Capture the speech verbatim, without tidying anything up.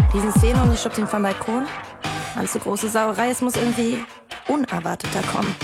Riesenszene und ich schubse ihn vom Balkon. Allzu große Sauerei, es muss irgendwie unerwarteter kommen.